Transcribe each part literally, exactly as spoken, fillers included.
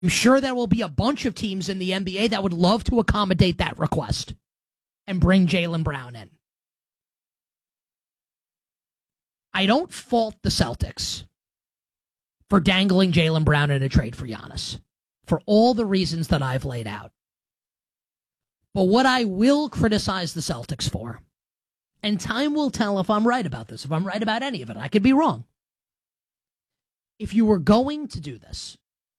I'm sure there will be a bunch of teams in the N B A that would love to accommodate that request and bring Jaylen Brown in. I don't fault the Celtics for dangling Jaylen Brown in a trade for Giannis for all the reasons that I've laid out. But what I will criticize the Celtics for, and time will tell if I'm right about this, if I'm right about any of it, I could be wrong. If you were going to do this,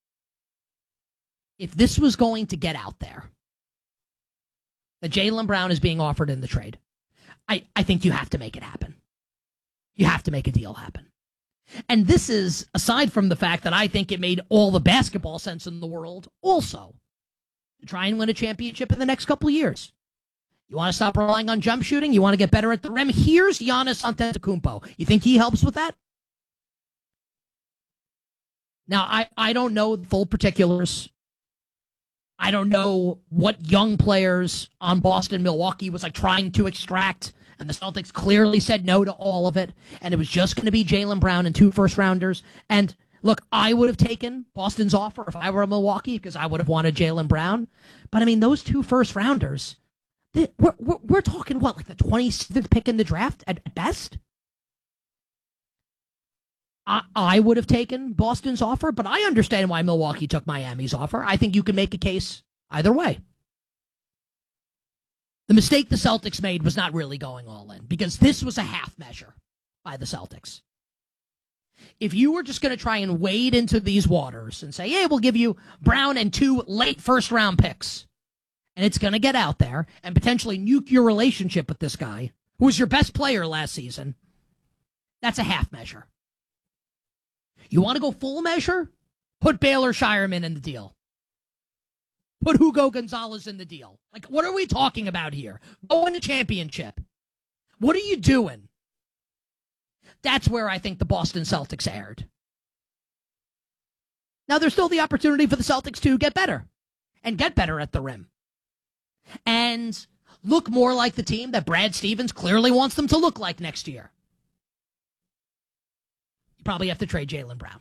if this was going to get out there, that Jaylen Brown is being offered in the trade, I, I think you have to make it happen. You have to make a deal happen. And this is, aside from the fact that I think it made all the basketball sense in the world, also, to try and win a championship in the next couple of years. You want to stop relying on jump shooting? You want to get better at the rim? Here's Giannis Antetokounmpo. You think he helps with that? Now, I, I don't know the full particulars. I don't know what young players on Boston, Milwaukee was like trying to extract, and the Celtics clearly said no to all of it, and it was just going to be Jaylen Brown and two first-rounders. And look, I would have taken Boston's offer if I were Milwaukee because I would have wanted Jaylen Brown. But, I mean, those two first-rounders, they, we're, we're, we're talking, what, like the twenty-sixth pick in the draft at best? I, I would have taken Boston's offer, but I understand why Milwaukee took Miami's offer. I think you can make a case either way. The mistake the Celtics made was not really going all in because this was a half measure by the Celtics. If you were just going to try and wade into these waters and say, hey, we'll give you Brown and two late first-round picks, and it's going to get out there and potentially nuke your relationship with this guy, who was your best player last season, that's a half measure. You want to go full measure? Put Baylor Shireman in the deal. Put Hugo Gonzalez in the deal. Like, what are we talking about here? Go win a championship. What are you doing? That's where I think the Boston Celtics erred. Now, there's still the opportunity for the Celtics to get better and get better at the rim and look more like the team that Brad Stevens clearly wants them to look like next year. You probably have to trade Jaylen Brown.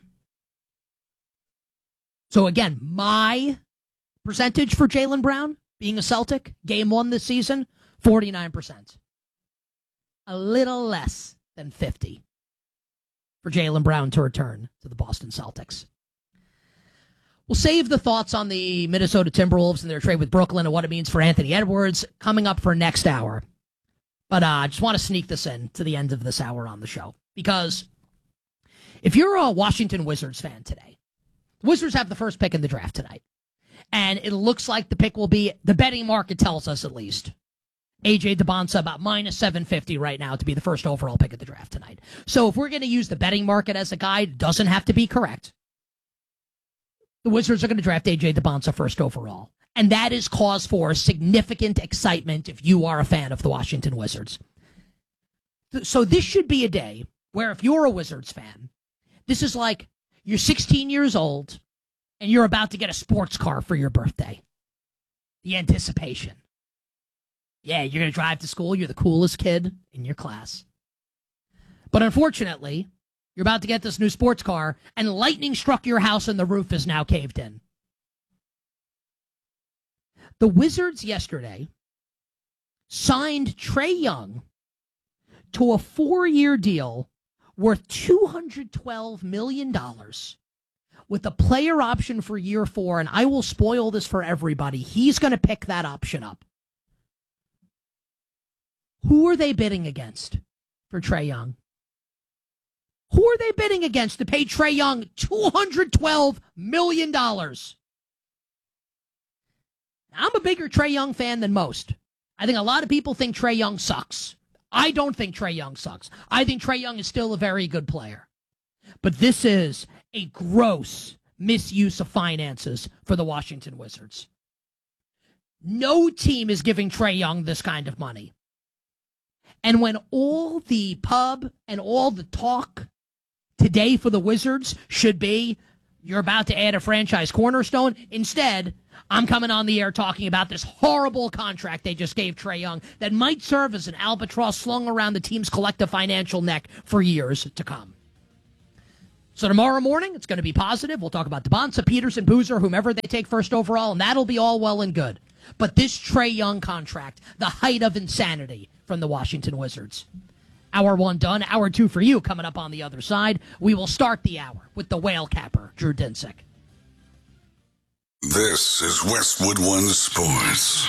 So again, my percentage for Jaylen Brown being a Celtic, game one this season, forty-nine percent. A little less than fifty for Jaylen Brown to return to the Boston Celtics. We'll save the thoughts on the Minnesota Timberwolves and their trade with Brooklyn and what it means for Anthony Edwards coming up for next hour. But uh, I just want to sneak this in to the end of this hour on the show because if you're a Washington Wizards fan today, the Wizards have the first pick in the draft tonight. And it looks like the pick will be, the betting market tells us at least, A J Debonsa about minus seven fifty right now to be the first overall pick of the draft tonight. So if we're going to use the betting market as a guide, it doesn't have to be correct. The Wizards are going to draft A J Debonsa first overall. And that is cause for significant excitement if you are a fan of the Washington Wizards. So this should be a day where if you're a Wizards fan, this is like you're sixteen years old and you're about to get a sports car for your birthday. The anticipation. Yeah, you're going to drive to school. You're the coolest kid in your class. But unfortunately, you're about to get this new sports car and lightning struck your house and the roof is now caved in. The Wizards yesterday signed Trae Young to a four-year deal worth two hundred twelve million dollars with a player option for year four, and I will spoil this for everybody. He's going to pick that option up. Who are they bidding against for Trae Young? Who are they bidding against to pay Trae Young two hundred twelve million dollars? I'm a bigger Trae Young fan than most. I think a lot of people think Trae Young sucks. I don't think Trae Young sucks. I think Trae Young is still a very good player. But this is a gross misuse of finances for the Washington Wizards. No team is giving Trae Young this kind of money. And when all the pub and all the talk today for the Wizards should be, you're about to add a franchise cornerstone, instead, I'm coming on the air talking about this horrible contract they just gave Trae Young that might serve as an albatross slung around the team's collective financial neck for years to come. So tomorrow morning, it's going to be positive. We'll talk about Devonta, Peterson, Boozer, whomever they take first overall, and that'll be all well and good. But this Trae Young contract, the height of insanity from the Washington Wizards. Hour one done. Hour two for you coming up on the other side. We will start the hour with the whale capper, Drew Dinsick. This is Westwood One Sports.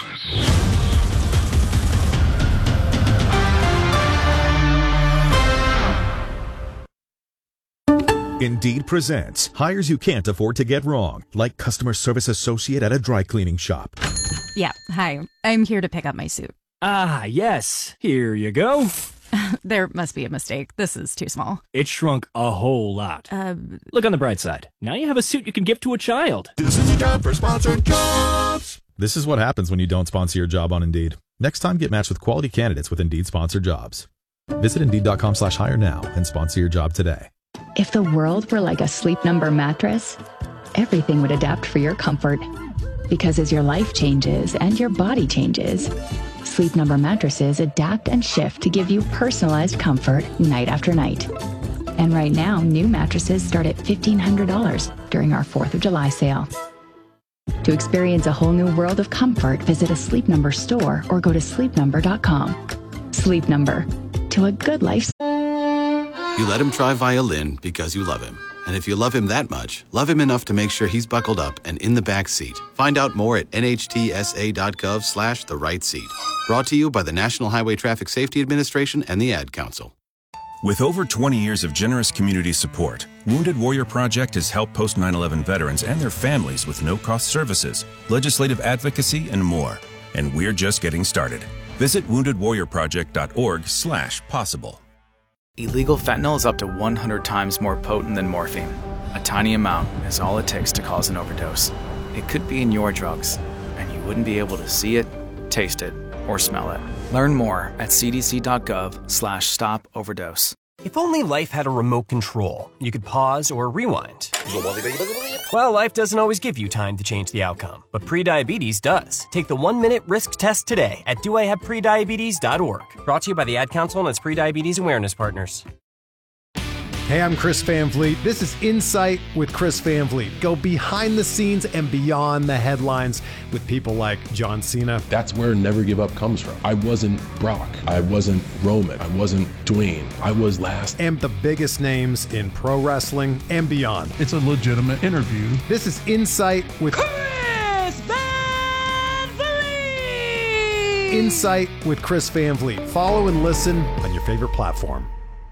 Indeed presents hires you can't afford to get wrong, like customer service associate at a dry cleaning shop. Yeah, hi. I'm here to pick up my suit. Ah, yes. Here you go. There must be a mistake. This is too small. It shrunk a whole lot. Uh, Look on the bright side. Now you have a suit you can give to a child. This is a job for sponsored jobs. This is what happens when you don't sponsor your job on Indeed. Next time, get matched with quality candidates with Indeed sponsored jobs. Visit Indeed.com slash hire now and sponsor your job today. If the world were like a Sleep Number mattress, everything would adapt for your comfort. Because as your life changes and your body changes, Sleep Number mattresses adapt and shift to give you personalized comfort night after night. And right now, new mattresses start at fifteen hundred dollars during our fourth of July sale. To experience a whole new world of comfort, visit a Sleep Number store or go to sleep number dot com. Sleep Number, to a good life. You let him try violin because you love him. And if you love him that much, love him enough to make sure he's buckled up and in the back seat. Find out more at nhtsa.gov slash the right seat. Brought to you by the National Highway Traffic Safety Administration and the Ad Council. With over twenty years of generous community support, Wounded Warrior Project has helped post nine eleven veterans and their families with no-cost services, legislative advocacy, and more. And we're just getting started. Visit wounded warrior project dot org slash possible. Illegal fentanyl is up to one hundred times more potent than morphine. A tiny amount is all it takes to cause an overdose. It could be in your drugs, and you wouldn't be able to see it, taste it, or smell it. Learn more at cdc.gov slash stop overdose. If only life had a remote control, you could pause or rewind. Well, life doesn't always give you time to change the outcome, but prediabetes does. Take the one-minute risk test today at do I have prediabetes dot org. Brought to you by the Ad Council and its prediabetes awareness partners. Hey, I'm Chris Van Vliet. This is Insight with Chris Van Vliet. Go behind the scenes and beyond the headlines with people like John Cena. That's where Never Give Up comes from. I wasn't Brock. I wasn't Roman. I wasn't Dwayne. I was last. And the biggest names in pro wrestling and beyond. It's a legitimate interview. This is Insight with Chris Van Vliet. Insight with Chris Van Vliet. Follow and listen on your favorite platform.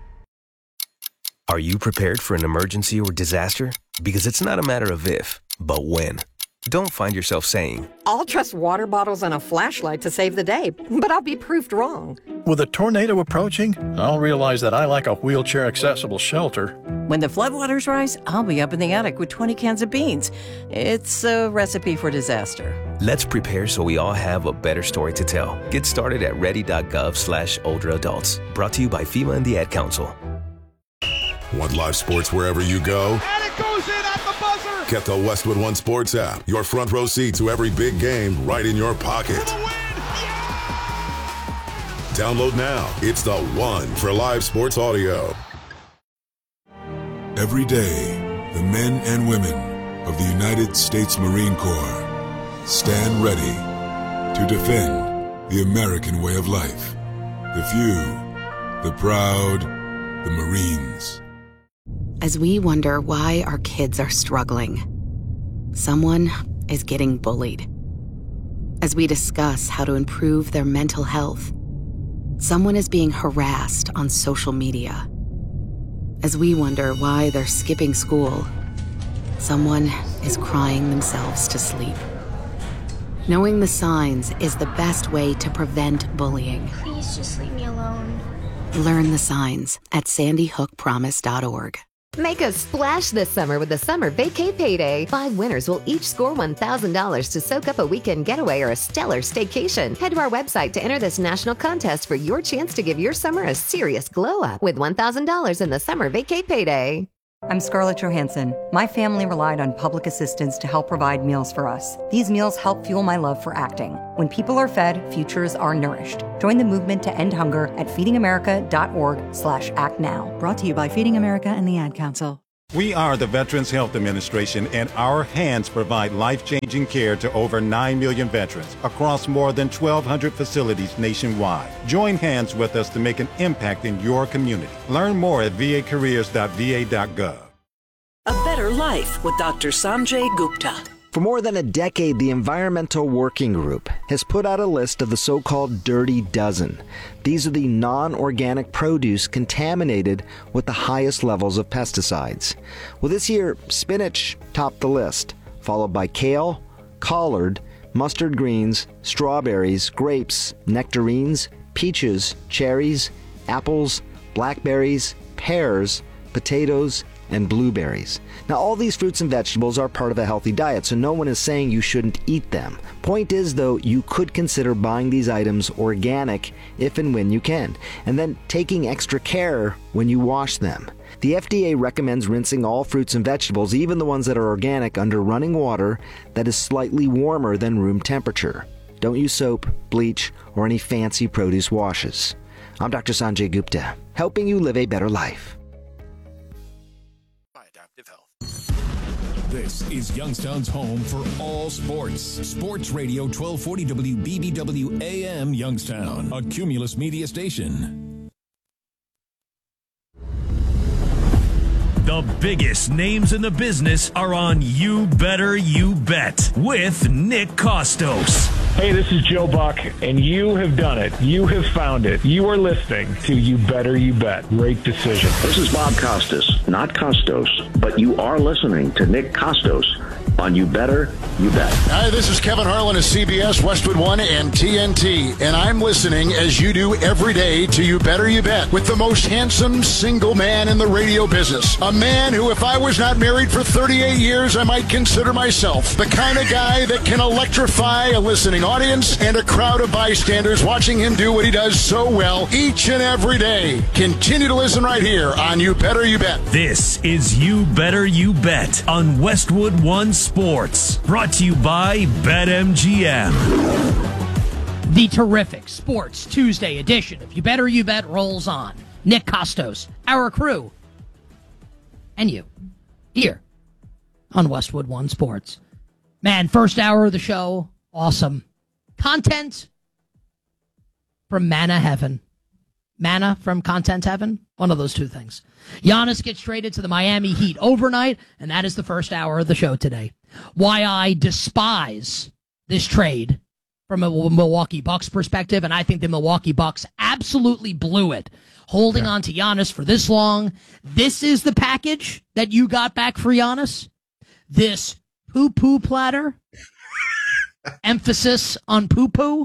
Are you prepared for an emergency or disaster? Because it's not a matter of if, but when. Don't find yourself saying, I'll trust water bottles and a flashlight to save the day, but I'll be proved wrong. With a tornado approaching, I'll realize that I like a wheelchair-accessible shelter. When the floodwaters rise, I'll be up in the attic with twenty cans of beans. It's a recipe for disaster. Let's prepare so we all have a better story to tell. Get started at ready.gov slash older adults. Brought to you by FEMA and the Ad Council. Want live sports wherever you go? And it goes in at the buzzer! Get the Westwood One Sports app. Your front row seat to every big game right in your pocket. For the win! Yeah! Download now. It's the one for live sports audio. Every day, the men and women of the United States Marine Corps stand ready to defend the American way of life. The few, the proud, the Marines. As we wonder why our kids are struggling, someone is getting bullied. As we discuss how to improve their mental health, someone is being harassed on social media. As we wonder why they're skipping school, someone is crying themselves to sleep. Knowing the signs is the best way to prevent bullying. Please just leave me alone. Learn the signs at sandy hook promise dot org. Make a splash this summer with the Summer Vacay Payday. Five winners will each score one thousand dollars to soak up a weekend getaway or a stellar staycation. Head to our website to enter this national contest for your chance to give your summer a serious glow up with one thousand dollars in the Summer Vacay Payday. I'm Scarlett Johansson. My family relied on public assistance to help provide meals for us. These meals help fuel my love for acting. When people are fed, futures are nourished. Join the movement to end hunger at feeding america dot org slash act now. Brought to you by Feeding America and the Ad Council. We are the Veterans Health Administration, and our hands provide life-changing care to over nine million veterans across more than twelve hundred facilities nationwide. Join hands with us to make an impact in your community. Learn more at v a careers dot v a dot gov. A Better Life with Doctor Sanjay Gupta. For more than a decade, the Environmental Working Group has put out a list of the so-called Dirty Dozen. These are the non-organic produce contaminated with the highest levels of pesticides. Well, this year, spinach topped the list, followed by kale, collard, mustard greens, strawberries, grapes, nectarines, peaches, cherries, apples, blackberries, pears, potatoes, and blueberries. Now, all these fruits and vegetables are part of a healthy diet, so no one is saying you shouldn't eat them. Point is, though, you could consider buying these items organic if and when you can, and then taking extra care when you wash them. The F D A recommends rinsing all fruits and vegetables, even the ones that are organic, under running water that is slightly warmer than room temperature. Don't use soap, bleach, or any fancy produce washes. I'm Doctor Sanjay Gupta, helping you live a better life. This is Youngstown's home for all sports. Sports Radio twelve forty W B B W A M Youngstown, a Cumulus media station. The biggest names in the business are on You Better You Bet with Nick Kostos. Hey, this is Joe Buck, and you have done it. You have found it. You are listening to You Better You Bet. Great decision. This is Bob Costas, not Costos, but you are listening to Nick Kostos on You Better You Bet. Hi, this is Kevin Harlan of C B S, Westwood One, and T N T, and I'm listening, as you do every day, to You Better You Bet with the most handsome single man in the radio business. A man who, if I was not married for thirty-eight years, I might consider myself the kind of guy that can electrify a listening audience and a crowd of bystanders watching him do what he does so well each and every day. Continue to listen right here on You Better You Bet. This is You Better You Bet on Westwood One Sports, brought to you by BetMGM. The terrific Sports Tuesday edition of You Better You Bet rolls on. Nick Kostos, our crew, and you, here on Westwood One Sports. Man, first hour of the show, awesome. Content from Manna Heaven. Manna from Content Heaven? One of those two things. Giannis gets traded to the Miami Heat overnight, and that is the first hour of the show today. Why I despise this trade from a Milwaukee Bucks perspective, and I think the Milwaukee Bucks absolutely blew it, holding yeah. on to Giannis for this long. This is the package that you got back for Giannis? This poo-poo platter? Emphasis on poo-poo?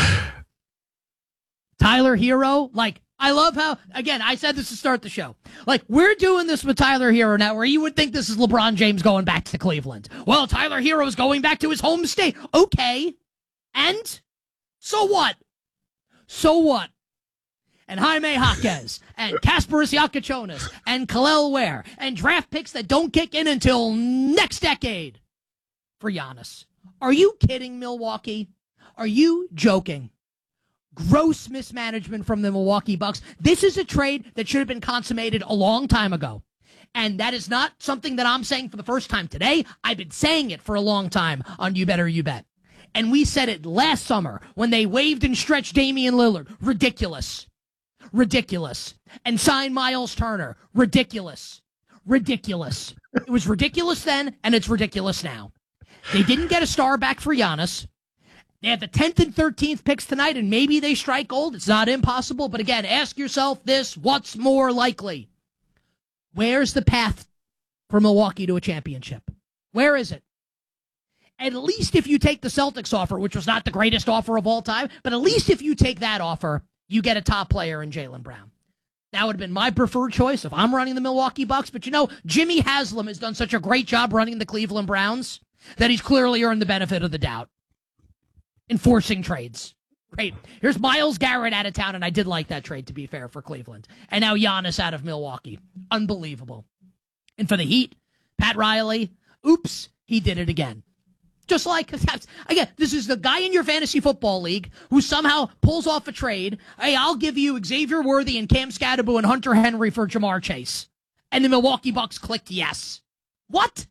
Tyler Hero? Like, I love how, again, I said this to start the show. Like, we're doing this with Tyler Hero now, where you would think this is LeBron James going back to Cleveland. Well, Tyler Hero is going back to his home state. Okay. And? So what? So what? And Jaime Jaquez, and Kasparis Yakachonis, and Khalil Ware, and draft picks that don't kick in until next decade for Giannis. Are you kidding, Milwaukee? Are you joking? Gross mismanagement from the Milwaukee Bucks. This is a trade that should have been consummated a long time ago. And that is not something that I'm saying for the first time today. I've been saying it for a long time on You Better You Bet. And we said it last summer when they waived and stretched Damian Lillard. Ridiculous. Ridiculous. And signed Miles Turner. Ridiculous. Ridiculous. It was ridiculous then, and it's ridiculous now. They didn't get a star back for Giannis. They have the tenth and thirteenth picks tonight, and maybe they strike gold. It's not impossible. But again, ask yourself this, what's more likely? Where's the path for Milwaukee to a championship? Where is it? At least if you take the Celtics offer, which was not the greatest offer of all time, but at least if you take that offer, you get a top player in Jaylen Brown. That would have been my preferred choice if I'm running the Milwaukee Bucks. But you know, Jimmy Haslam has done such a great job running the Cleveland Browns that he's clearly earned the benefit of the doubt. Enforcing trades. Great. Here's Myles Garrett out of town, and I did like that trade, to be fair, for Cleveland. And now Giannis out of Milwaukee. Unbelievable. And for the Heat, Pat Riley, oops, he did it again. Just like, again, this is the guy in your fantasy football league who somehow pulls off a trade. Hey, I'll give you Xavier Worthy and Cam Scatterbo and Hunter Henry for Jamar Chase. And the Milwaukee Bucks clicked yes. What?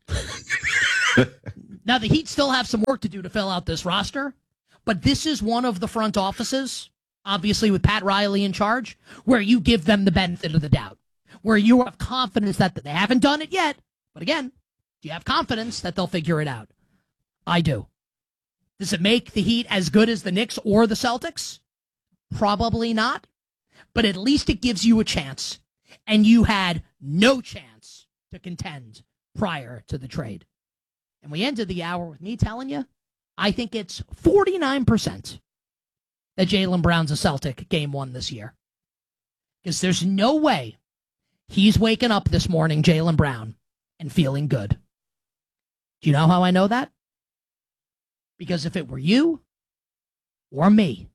Now, the Heat still have some work to do to fill out this roster, but this is one of the front offices, obviously with Pat Riley in charge, where you give them the benefit of the doubt, where you have confidence that they haven't done it yet. But again, do you have confidence that they'll figure it out? I do. Does it make the Heat as good as the Knicks or the Celtics? Probably not. But at least it gives you a chance. And you had no chance to contend prior to the trade. And we ended the hour with me telling you, I think it's forty-nine percent that Jaylen Brown's a Celtic game one this year. Because there's no way he's waking up this morning, Jaylen Brown, and feeling good. Do you know how I know that? Because if it were you or me,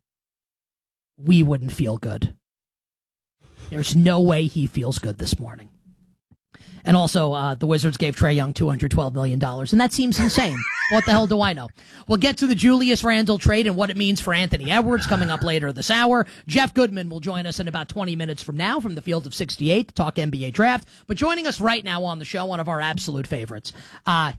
we wouldn't feel good. There's no way he feels good this morning. And also, uh, the Wizards gave Trae Young two hundred twelve million dollars, and that seems insane. What the hell do I know? We'll get to the Julius Randle trade and what it means for Anthony Edwards coming up later this hour. Jeff Goodman will join us in about twenty minutes from now from the Field of sixty-eight to talk N B A draft. But joining us right now on the show, one of our absolute favorites. Uh,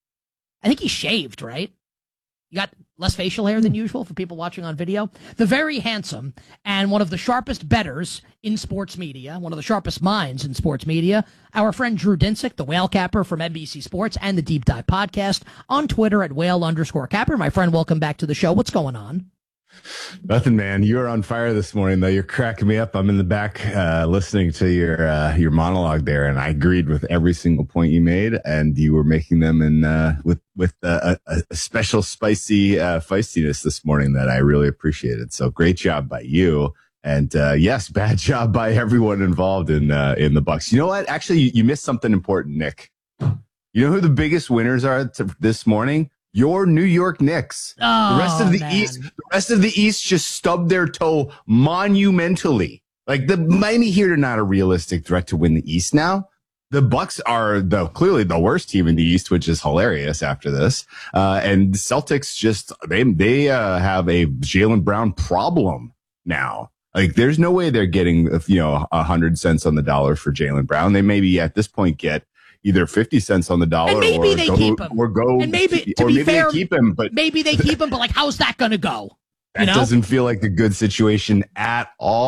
I think he shaved, right? You got less facial hair than usual for people watching on video. The very handsome and one of the sharpest bettors in sports media, one of the sharpest minds in sports media, our friend Drew Dinsick, the Whale Capper from N B C Sports and the Deep Dive Podcast, on Twitter at whale underscore capper. My friend, welcome back to the show. What's going on? Nothing, man. You're on fire this morning, though. You're cracking me up. I'm in the back uh, listening to your uh, your monologue there, and I agreed with every single point you made, and you were making them in uh, with with uh, a, a special spicy uh, feistiness this morning that I really appreciated. So great job by you, and uh, yes, bad job by everyone involved in uh, in the Bucks. You know what? Actually, you, you missed something important, Nick. You know who the biggest winners are to, this morning? Your New York Knicks. Oh, the rest of the man. East, the rest of the East just stubbed their toe monumentally. Like the Miami Heat are not a realistic threat to win the East now. The Bucks are the clearly the worst team in the East, which is hilarious after this. Uh, and the Celtics just they they uh, have a Jaylen Brown problem now. Like there's no way they're getting you know a hundred cents on the dollar for Jaylen Brown. They maybe at this point get either fifty cents on the dollar, and maybe or they go, keep him, or go, and maybe to or be maybe fair, they keep him, but maybe they keep him. But like, how's that going to go? That you know? doesn't feel like a good situation at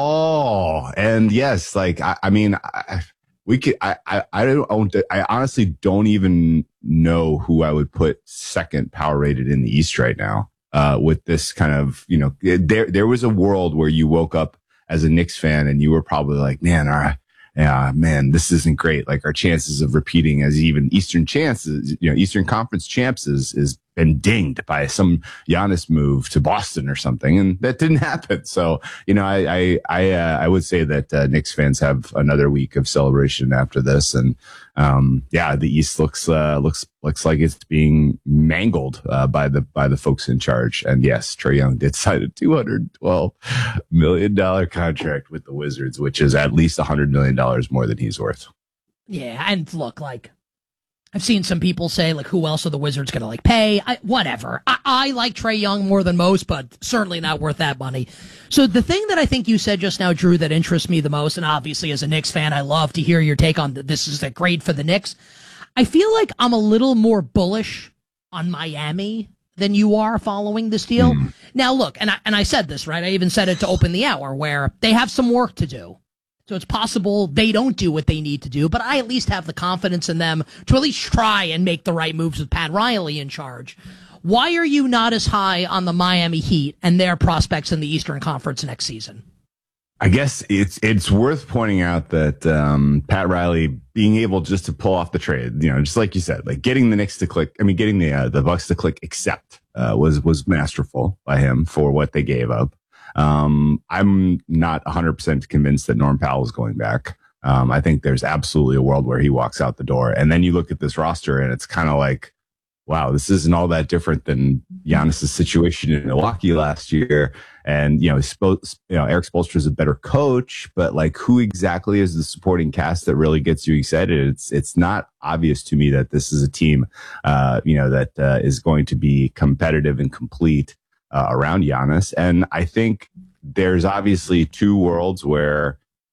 all. And yes, like I, I mean, I, we could. I, I, I don't. I honestly don't even know who I would put second power rated in the East right now. Uh, with this kind of, you know, there there was a world where you woke up as a Knicks fan and you were probably like, man, all right. Yeah, man, this isn't great. Like our chances of repeating as even Eastern chances, you know, Eastern Conference champs is, is been dinged by some Giannis move to Boston or something. And that didn't happen. So, you know, I, I, I, uh, I would say that uh, Knicks fans have another week of celebration after this. And, um, yeah, the East looks, uh, looks, looks like it's being mangled, uh, by the, by the folks in charge. And yes, Trae Young did sign a two hundred twelve million dollars contract with the Wizards, which is at least one hundred million dollars more than he's worth. Yeah. And look, like, I've seen some people say, like, who else are the Wizards going to, like, pay? I, whatever. I, I like Trae Young more than most, but certainly not worth that money. So the thing that I think you said just now, Drew, that interests me the most, and obviously as a Knicks fan, I love to hear your take on the, this is a great for the Knicks. I feel like I'm a little more bullish on Miami than you are following this deal. Mm. Now, look, and I, and I said this, right? I even said it to open the hour, where they have some work to do. So it's possible they don't do what they need to do, but I at least have the confidence in them to at least try and make the right moves with Pat Riley in charge. Why are you not as high on the Miami Heat and their prospects in the Eastern Conference next season? I guess it's it's worth pointing out that um, Pat Riley being able just to pull off the trade, you know, just like you said, like getting the Knicks to click, I mean, getting the uh, the Bucks to click accept uh, was was masterful by him for what they gave up. Um, I'm not one hundred percent convinced that Norm Powell is going back. Um, I think there's absolutely a world where he walks out the door. And then you look at this roster and it's kind of like, wow, this isn't all that different than Giannis's situation in Milwaukee last year. And, you know, Spo- you know, Eric Spoelstra is a better coach, but like who exactly is the supporting cast that really gets you excited? It's, it's not obvious to me that this is a team, uh, you know, that, uh, is going to be competitive and complete. Uh, around Giannis. And I think there's obviously two worlds where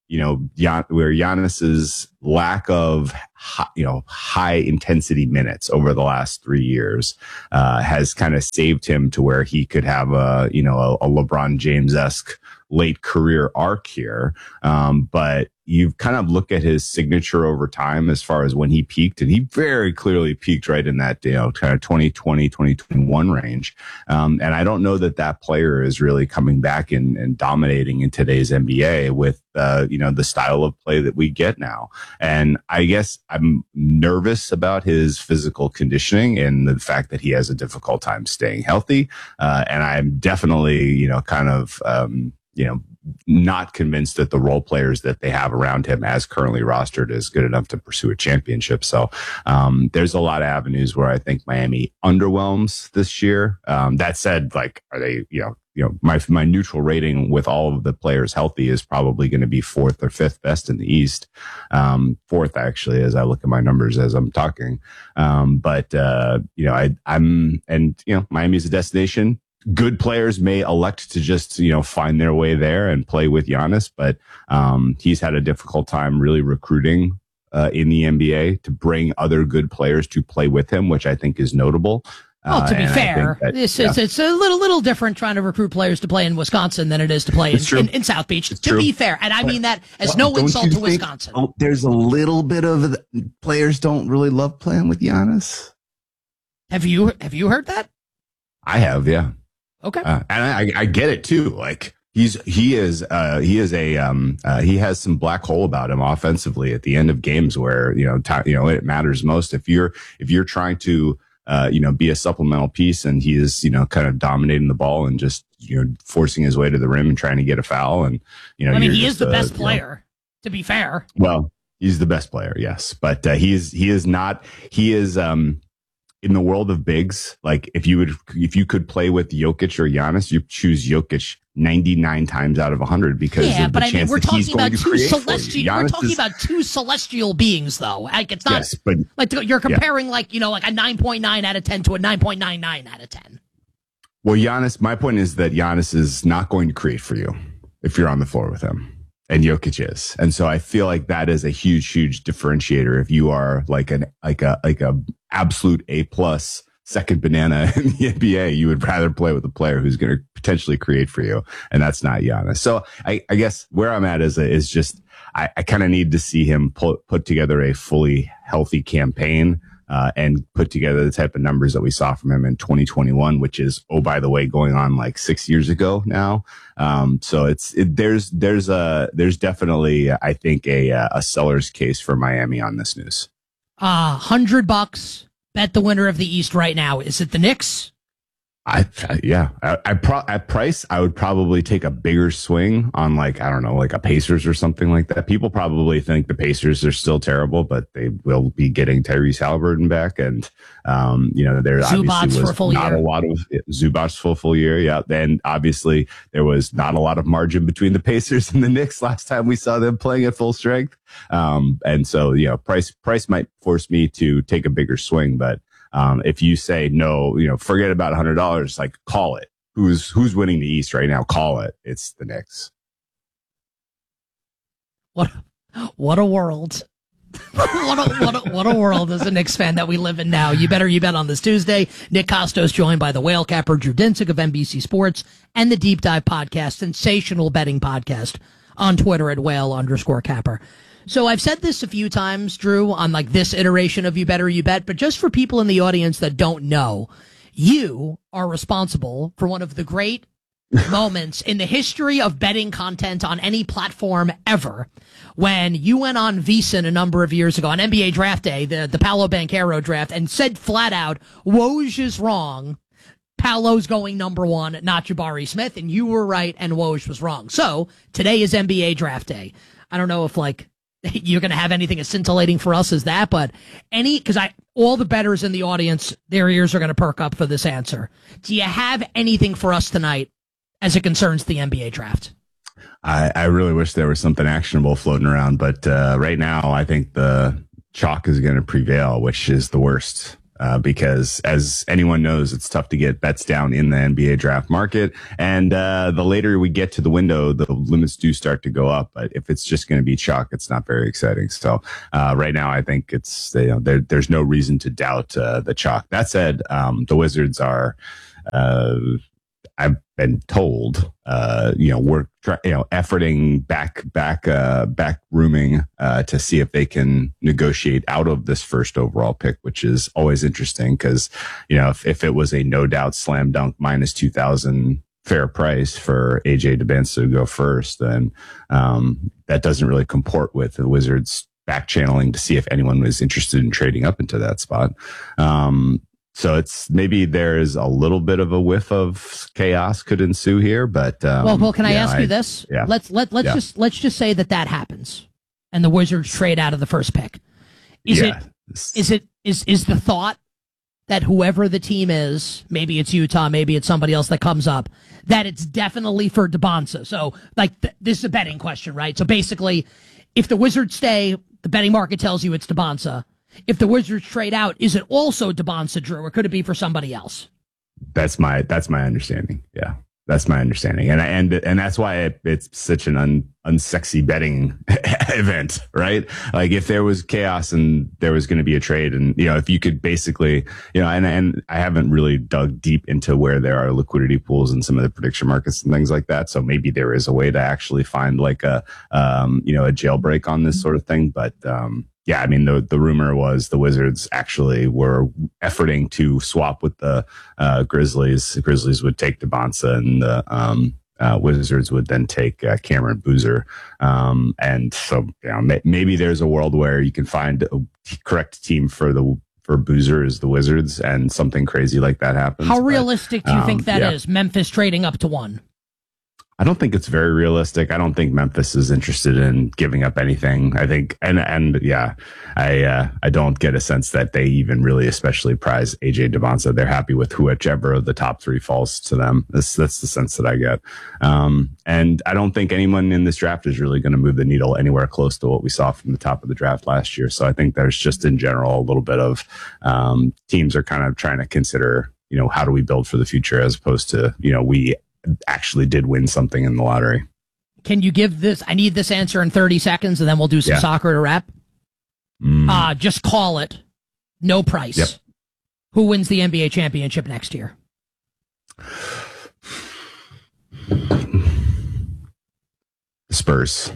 you know, Gian, where Giannis's lack of, high, you know, high intensity minutes over the last three years, uh, has kind of saved him to where he could have a, you know, a, a LeBron James-esque late career arc here. Um, but you've kind of looked at his signature over time as far as when he peaked, and he very clearly peaked right in that, you know, kind of twenty twenty, twenty twenty-one range. Um, and I don't know that that player is really coming back and, and dominating in today's N B A with, uh, you know, the style of play that we get now. And I guess I'm nervous about his physical conditioning and the fact that he has a difficult time staying healthy. Uh, and I'm definitely, you know, kind of, um, you know, not convinced that the role players that they have around him as currently rostered is good enough to pursue a championship. So um, there's a lot of avenues where I think Miami underwhelms this year. Um, that said, like, are they, you know, you know, my, my neutral rating with all of the players healthy is probably going to be fourth or fifth best in the East. Um, fourth, actually, as I look at my numbers as I'm talking. Um, but, uh, you know, I, I'm, and, you know, Miami's a destination. Good players may elect to just, you know, find their way there and play with Giannis, but um, he's had a difficult time really recruiting uh, in the N B A to bring other good players to play with him, which I think is notable. Well, to be uh, fair, that, this yeah. is, it's a little little different trying to recruit players to play in Wisconsin than it is to play in, in, in South Beach. It's to true. be fair, and I mean that as Well, no don't insult you to think, Wisconsin. oh, there's a little bit of the, players don't really love playing with Giannis. Have you have you heard that? I have, yeah. Okay, uh, and I, I get it too. Like he's he is uh, he is a um, uh, he has some black hole about him offensively at the end of games where you know t- you know it matters most. If you're if you're trying to uh, you know be a supplemental piece and he is you know kind of dominating the ball and just you know forcing his way to the rim and trying to get a foul and you know I mean he just, is the uh, best you know, player. To be fair, well he's the best player, yes, but uh, he is he is not he is. Um, In the world of bigs, like if you would, if you could play with Jokic or Giannis, you choose Jokic ninety-nine times out of one hundred because yeah, of the but I mean, chance we're that he's talking about going to two create for you. celestial. We're Giannis talking is- about two celestial beings, though. Like it's not Yes, but like you're comparing like you know like a nine point nine out of ten to a nine point nine nine out of ten. well, Giannis. My point is that Giannis is not going to create for you if you're on the floor with him, and Jokic is, and so I feel like that is a huge, huge differentiator. If you are like an like a like a absolute A plus. Second banana in the N B A, you would rather play with a player who's going to potentially create for you, and that's not Giannis. So I, I guess where I'm at is is just I, I kind of need to see him put put together a fully healthy campaign uh, and put together the type of numbers that we saw from him in twenty twenty-one, which is oh by the way going on like six years ago now. Um, so it's it, there's there's a there's definitely I think a a seller's case for Miami on this news. Uh hundred bucks. Bet the winner of the East right now. Is it the Knicks? I, I yeah, I, I pro, at price, I would probably take a bigger swing on like, I don't know, like a Pacers or something like that. People probably think the Pacers are still terrible, but they will be getting Tyrese Halliburton back. And, um, you know, there Zubats obviously for was a full not year. a lot of Zubats for a full year. Yeah. Then obviously there was not a lot of margin between the Pacers and the Knicks last time we saw them playing at full strength. Um, and so, you know, price, price might force me to take a bigger swing, but, Um, if you say no, you know, forget about a hundred dollars, like call it. Who's, who's winning the East right now? Call it. It's the Knicks. What, what a world. what, a, what, a, what a world as a Knicks fan that we live in now. You better, you bet on this Tuesday. Nick Costos joined by the whale capper, Drew Dinsick of N B C Sports and the Deep Dive podcast, sensational betting podcast on Twitter at whale underscore capper. So I've said this a few times, Drew, on like this iteration of You Better You Bet, but just for people in the audience that don't know, you are responsible for one of the great moments in the history of betting content on any platform ever when you went on VSiN a number of years ago on N B A Draft Day, the, the Paolo Banchero draft, and said flat out, Woj is wrong. Paolo's going number one, not Jabari Smith, and you were right and Woj was wrong. So today is N B A Draft Day. I don't know if like you're going to have anything as scintillating for us as that, but any, because I, all the bettors in the audience, their ears are going to perk up for this answer. Do you have anything for us tonight as it concerns the N B A draft? I, I really wish there was something actionable floating around, but uh, right now I think the chalk is going to prevail, which is the worst. Uh, because as anyone knows, it's tough to get bets down in the N B A draft market. And uh, the later we get to the window, the limits do start to go up. But if it's just going to be chalk, it's not very exciting. So uh, right now, I think it's, you know, there, there's no reason to doubt uh, the chalk. That said, um, the Wizards are, uh, I've been told, uh, you know, we're you know efforting back, back, uh, back rooming uh, to see if they can negotiate out of this first overall pick, which is always interesting because, you know, if, if it was a no doubt slam dunk minus two thousand fair price for A J Dybantsa to go first, then um, that doesn't really comport with the Wizards back channeling to see if anyone was interested in trading up into that spot. Um, So it's maybe there's a little bit of a whiff of chaos could ensue here, but um, well, well, can I yeah, ask I, you this? Yeah. Let's let let's yeah. just let's just say that that happens, and the Wizards trade out of the first pick. Is yeah. it is it is is the thought that whoever the team is, maybe it's Utah, maybe it's somebody else that comes up, that it's definitely for Dybantsa? So, like, th- this is a betting question, right? So basically, if the Wizards stay, the betting market tells you it's Dybantsa. If the Wizards trade out, is it also Dybantsa, Drew, or could it be for somebody else? That's my that's my understanding. Yeah, that's my understanding, and and and that's why it, it's such an un, unsexy betting event, right? Like if there was chaos and there was going to be a trade, and you know if you could basically, you know, and and I haven't really dug deep into where there are liquidity pools in some of the prediction markets and things like that. So maybe there is a way to actually find like a um you know a jailbreak on this sort of thing, but um. Yeah, I mean, the the rumor was the Wizards actually were efforting to swap with the uh, Grizzlies. The Grizzlies would take Dybantsa, and the um, uh, Wizards would then take uh, Cameron Boozer. Um, and so, you know, may, maybe there's a world where you can find a correct team for the for Boozer is the Wizards, and something crazy like that happens. How but, realistic do you um, think that yeah. is? Memphis trading up to one. I don't think it's very realistic. I don't think Memphis is interested in giving up anything. I think, and and yeah, I uh, I don't get a sense that they even really especially prize A J Dybantsa. They're happy with whichever of the top three falls to them. That's that's the sense that I get. Um, and I don't think anyone in this draft is really going to move the needle anywhere close to what we saw from the top of the draft last year. So I think there's just in general a little bit of um, teams are kind of trying to consider, you know, how do we build for the future as opposed to, you know, we actually did win something in the lottery. Can you give this? I need this answer in thirty seconds, and then we'll do some yeah. soccer to wrap. Mm. Uh, just call it. No price. Yep. Who wins the N B A championship next year? Spurs.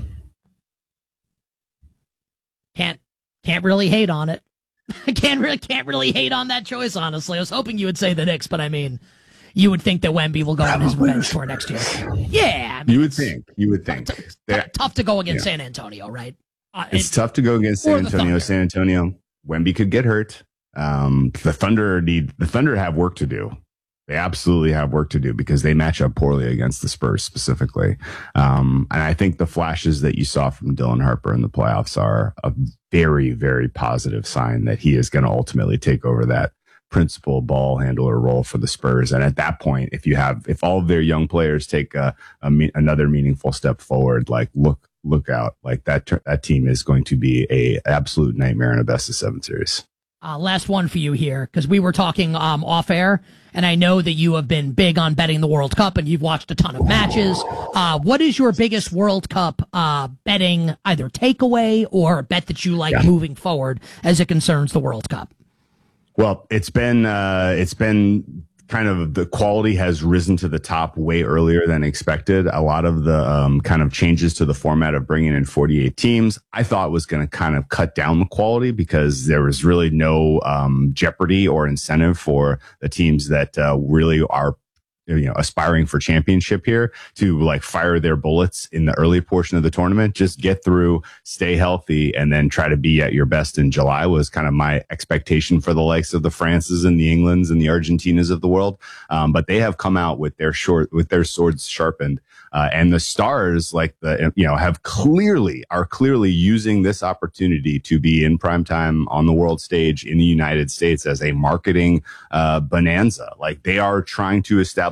Can't can't really hate on it. I can't really can't really hate on that choice. Honestly, I was hoping you would say the Knicks, but I mean, you would think that Wemby will go on his revenge tour next year. Yeah, I mean, you would think. You would think. T- t- tough to go against yeah. San Antonio, right? Uh, it's it, tough to go against San Antonio. San Antonio, Wemby could get hurt. Um, the Thunder need the Thunder have work to do. They absolutely have work to do because they match up poorly against the Spurs specifically. Um, and I think the flashes that you saw from Dylan Harper in the playoffs are a very, very positive sign that he is going to ultimately take over that principal ball handler role for the Spurs. And at that point, if you have, if all of their young players take a, a another meaningful step forward, like look, look out, like that, that team is going to be a absolute nightmare in a best of seven series. Uh, last one for you here, because we were talking um, off air, and I know that you have been big on betting the World Cup, and you've watched a ton of matches. Uh, what is your biggest World Cup uh, betting, either takeaway or bet that you like yeah. moving forward as it concerns the World Cup? Well, it's been uh, it's been kind of the quality has risen to the top way earlier than expected. A lot of the um, kind of changes to the format of bringing in forty-eight teams, I thought was going to kind of cut down the quality because there was really no um, jeopardy or incentive for the teams that uh, really are, you know, aspiring for championship here to like fire their bullets in the early portion of the tournament. Just get through, stay healthy, and then try to be at your best in July was kind of my expectation for the likes of the Frances and the Englands and the Argentinas of the world. Um, but they have come out with their short, with their swords sharpened. Uh, and the stars, like the, you know, have clearly, are clearly using this opportunity to be in primetime on the world stage in the United States as a marketing uh, bonanza. Like they are trying to establish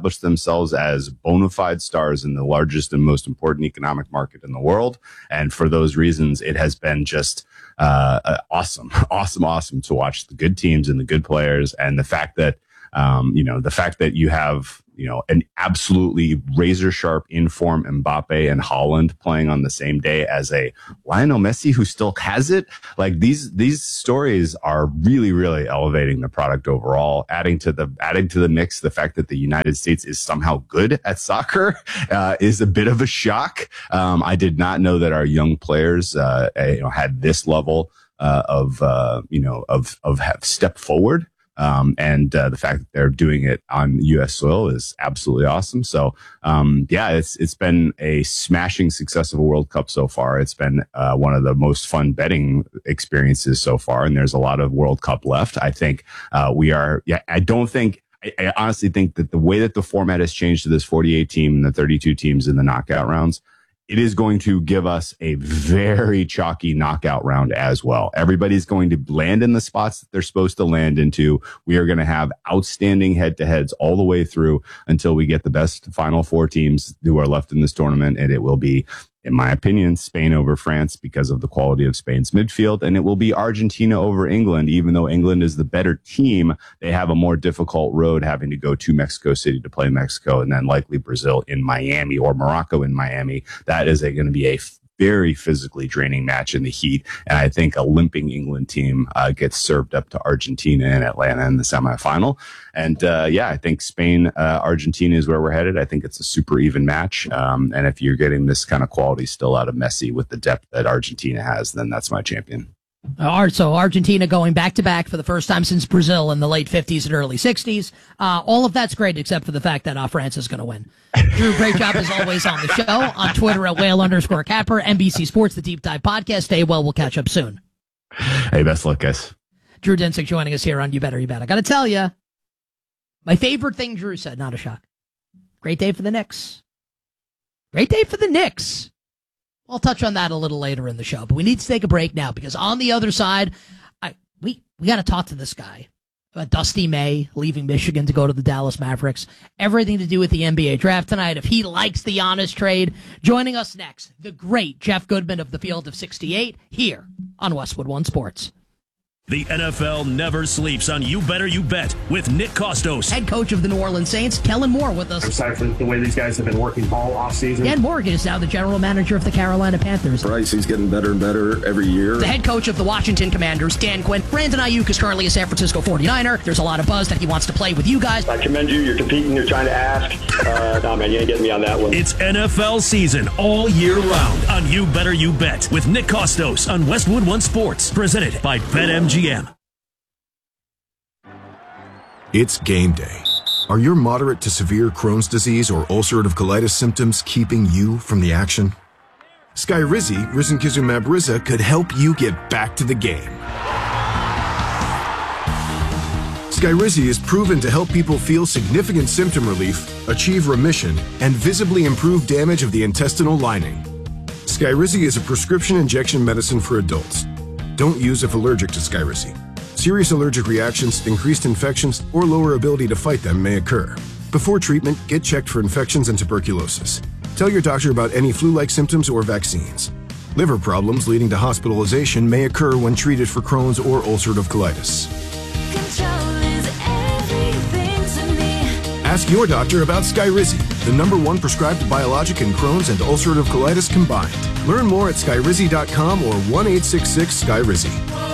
established themselves as bona fide stars in the largest and most important economic market in the world. And for those reasons, it has been just uh, uh, awesome, awesome, awesome to watch the good teams and the good players. And the fact that, um, you know, the fact that you have, you know, an absolutely razor sharp inform Mbappe and Haaland playing on the same day as a Lionel Messi who still has it. Like these, these stories are really, really elevating the product overall, adding to the, adding to the mix. The fact that the United States is somehow good at soccer, uh, is a bit of a shock. Um, I did not know that our young players, uh, you know, had this level, uh, of, uh, you know, of, of have step forward. Um, and uh, the fact that they're doing it on U S soil is absolutely awesome. So, um, yeah, it's it's been a smashing success of a World Cup so far. It's been uh, one of the most fun betting experiences so far, and there's a lot of World Cup left. I think uh, we are. Yeah, I don't think. I, I honestly think that the way that the format has changed to this forty-eight team and the thirty-two teams in the knockout rounds, it is going to give us a very chalky knockout round as well. Everybody's going to land in the spots that they're supposed to land into. We are going to have outstanding head-to-heads all the way through until we get the best final four teams who are left in this tournament. And it will be, in my opinion, Spain over France because of the quality of Spain's midfield. And it will be Argentina over England. Even though England is the better team, they have a more difficult road having to go to Mexico City to play Mexico and then likely Brazil in Miami or Morocco in Miami. That is going to be a very physically draining match in the heat. And I think a limping England team uh, gets served up to Argentina and Atlanta in the semifinal. And uh, yeah, I think Spain, uh, Argentina is where we're headed. I think it's a super even match. Um, and if you're getting this kind of quality still out of Messi with the depth that Argentina has, then that's my champion. All right, so Argentina going back-to-back for the first time since Brazil in the late fifties and early sixties. Uh, all of that's great except for the fact that uh, France is going to win. Drew, great job as always on the show. On Twitter at whale underscore capper. N B C Sports, the Deep Dive Podcast. Stay well. We'll catch up soon. Hey, best luck, guys. Drew Dinsick joining us here on You Better You Bet. I got to tell you, my favorite thing Drew said, not a shock. Great day for the Knicks. Great day for the Knicks. I'll touch on that a little later in the show, but we need to take a break now because on the other side, I, we we got to talk to this guy about Dusty May leaving Michigan to go to the Dallas Mavericks. Everything to do with the N B A draft tonight. If he likes the Giannis trade, joining us next, the great Jeff Goodman of the Field of sixty-eight here on Westwood One Sports. The N F L never sleeps on You Better You Bet with Nick Kostos. Head coach of the New Orleans Saints, Kellen Moore with us. Aside from the way these guys have been working all offseason. Dan Morgan is now the general manager of the Carolina Panthers. Bryce, he's getting better and better every year. The head coach of the Washington Commanders, Dan Quinn. Brandon Ayuk is currently a San Francisco forty-niner. There's a lot of buzz that he wants to play with you guys. I commend you. You're competing. You're trying to ask. Uh, no, man, you ain't getting me on that one. It's N F L season all year round on You Better You Bet with Nick Kostos on Westwood One Sports. Presented by BetMGM. It's game day. Are your moderate to severe Crohn's disease or ulcerative colitis symptoms keeping you from the action? Skyrizi, risankizumab Riza, could help you get back to the game. Skyrizi is proven to help people feel significant symptom relief, achieve remission, and visibly improve damage of the intestinal lining. Skyrizi is a prescription injection medicine for adults. Don't use if allergic to Skyrizi. Serious allergic reactions, increased infections, or lower ability to fight them may occur. Before treatment, get checked for infections and tuberculosis. Tell your doctor about any flu-like symptoms or vaccines. Liver problems leading to hospitalization may occur when treated for Crohn's or ulcerative colitis. Ask your doctor about Skyrizi, the number one prescribed biologic in Crohn's and ulcerative colitis combined. Learn more at skyrizi dot com or one eight six six Skyrizi.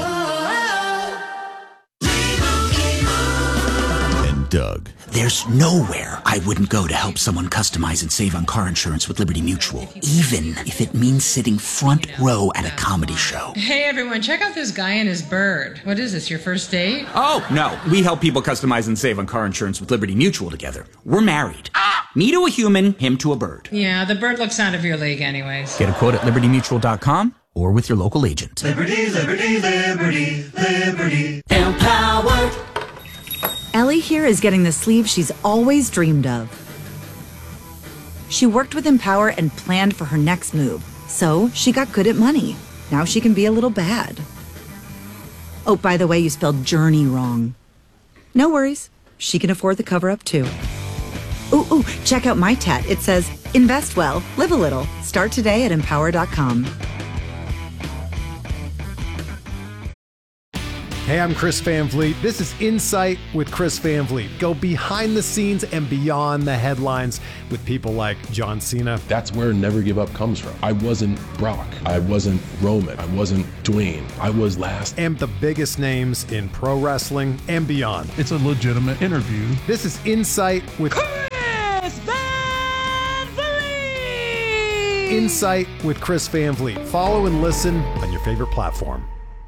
Doug. There's nowhere I wouldn't go to help someone customize and save on car insurance with Liberty Mutual, even if it means sitting front row at a comedy show. Hey everyone, check out this guy and his bird. What is this, your first date? Oh, no. We help people customize and save on car insurance with Liberty Mutual together. We're married. Ah! Me to a human, him to a bird. Yeah, the bird looks out of your league anyways. Get a quote at liberty mutual dot com or with your local agent. Liberty, liberty, liberty, liberty. Empowered. Ellie here is getting the sleeve she's always dreamed of. She worked with Empower and planned for her next move, so she got good at money. Now she can be a little bad. Oh, by the way, you spelled journey wrong. No worries. She can afford the cover-up, too. Ooh, ooh, check out my tat. It says, invest well, live a little. Start today at empower dot com. Hey, I'm Chris Van Vliet. This is Insight with Chris Van Vliet. Go behind the scenes and beyond the headlines with people like John Cena. That's where Never Give Up comes from. I wasn't Brock. I wasn't Roman. I wasn't Dwayne. I was last. And the biggest names in pro wrestling and beyond. It's a legitimate interview. This is Insight with Chris Van Vliet! Insight with Chris Van Vliet. Follow and listen on your favorite platform.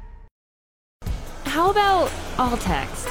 How about all text?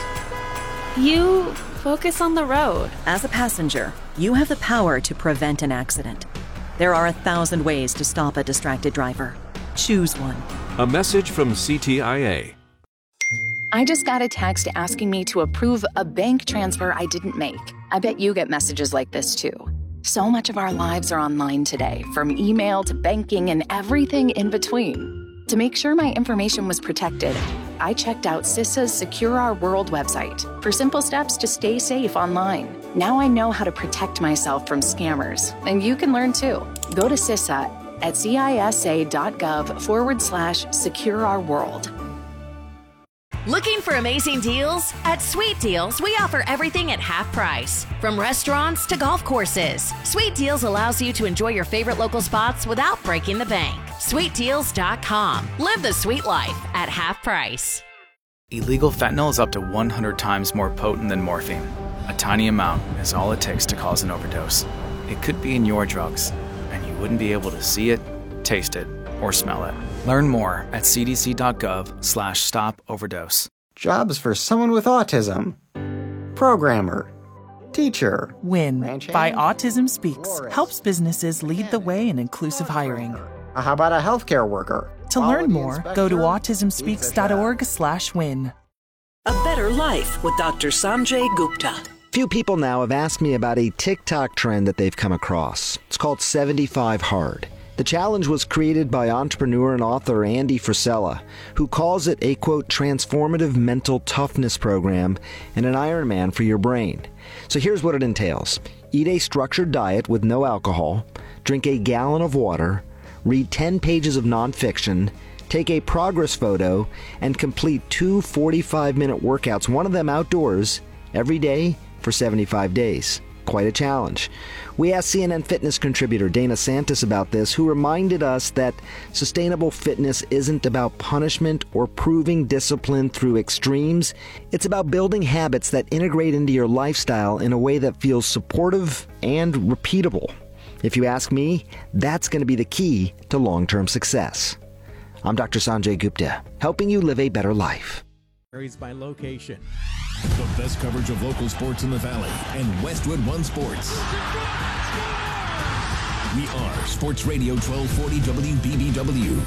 You focus on the road. As a passenger, you have the power to prevent an accident. There are a thousand ways to stop a distracted driver. Choose one. A message from C T I A. I just got a text asking me to approve a bank transfer I didn't make. I bet you get messages like this too. So much of our lives are online today, from email to banking and everything in between. To make sure my information was protected, I checked out CISA's Secure Our World website for simple steps to stay safe online. Now I know how to protect myself from scammers, and you can learn too. Go to CISA at cisa.gov forward slash secure our world. Looking for amazing deals? At Sweet Deals, we offer everything at half price. From restaurants to golf courses, Sweet Deals allows you to enjoy your favorite local spots without breaking the bank. sweet deals dot com. Live the sweet life at half price. Illegal fentanyl is up to one hundred times more potent than morphine. A tiny amount is all it takes to cause an overdose. It could be in your drugs, and you wouldn't be able to see it, taste it, or smell it. Learn more at cdc.gov slash stop overdose. Jobs for someone with autism. Programmer. Teacher. WIN by Autism Speaks helps businesses lead the way in inclusive hiring. How about a healthcare worker? To learn more, go to autism speaks dot org slash win. A Better Life with Doctor Sanjay Gupta. Few people now have asked me about a TikTok trend that they've come across. It's called seventy-five hard. The challenge was created by entrepreneur and author Andy Frisella, who calls it a, quote, transformative mental toughness program and an Ironman for your brain. So here's what it entails. Eat a structured diet with no alcohol, drink a gallon of water, read ten pages of nonfiction, take a progress photo, and complete two forty-five minute workouts, one of them outdoors, every day for seventy-five days. Quite a challenge. We asked C N N Fitness contributor Dana Santis about this, who reminded us that sustainable fitness isn't about punishment or proving discipline through extremes. It's about building habits that integrate into your lifestyle in a way that feels supportive and repeatable. If you ask me, that's going to be the key to long-term success. I'm Doctor Sanjay Gupta, helping you live a better life. Varies by location. The best coverage of local sports in the Valley and Westwood One Sports. We are Sports Radio twelve forty W B B W.